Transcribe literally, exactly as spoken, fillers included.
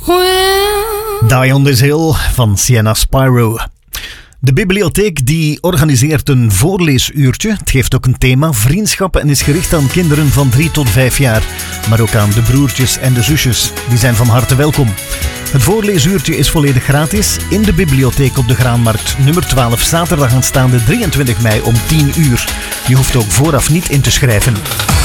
Die on this Hill van Sienna Spyro. De bibliotheek die organiseert een voorleesuurtje. Het geeft ook een thema, vriendschappen, en is gericht aan kinderen van drie tot vijf jaar. Maar ook aan de broertjes en de zusjes. Die zijn van harte welkom. Het voorleesuurtje is volledig gratis in de bibliotheek op de Graanmarkt nummer twaalf, zaterdag aanstaande drieëntwintig mei om tien uur. Je hoeft ook vooraf niet in te schrijven.